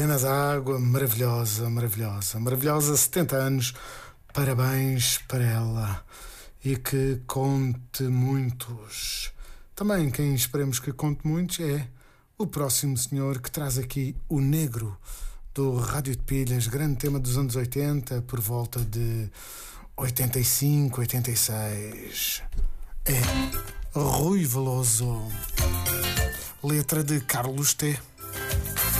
Pena d'Água, maravilhosa, maravilhosa, maravilhosa, 70 anos, parabéns para ela e que conte muitos. Também quem esperemos que conte muitos é o próximo senhor que traz aqui o Negro do Rádio de Pilhas, grande tema dos anos 80, por volta de 85, 86. É Rui Veloso, letra de Carlos T.